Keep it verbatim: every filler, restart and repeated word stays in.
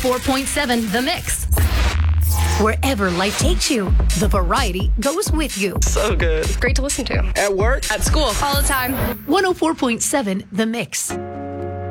four point seven The Mix. Wherever life takes you, the variety goes with you. So good. Great to listen to. At work, At school. All the time. one oh four point seven The Mix.